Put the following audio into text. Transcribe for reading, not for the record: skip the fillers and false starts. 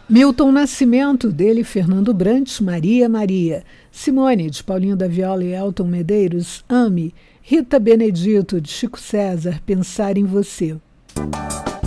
Milton Nascimento, dele Fernando Brant, Maria Maria. Simone, de Paulinho da Viola e Elton Medeiros, Ame. Rita Benedito, de Chico César, Pensar em Você.